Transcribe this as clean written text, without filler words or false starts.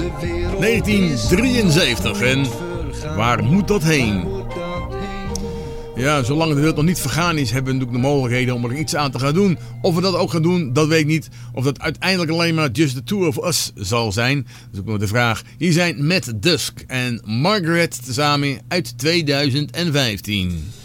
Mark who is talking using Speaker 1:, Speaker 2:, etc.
Speaker 1: 1973 en waar moet dat heen? Ja, zolang de wereld nog niet vergaan is, hebben we natuurlijk de mogelijkheden om er iets aan te gaan doen. Of we dat ook gaan doen, dat weet ik niet. Of dat uiteindelijk alleen maar Just the Two of Us zal zijn. Dat is ook nog de vraag. Hier zijn Matt Dusk en Margaret tezamen uit 2015.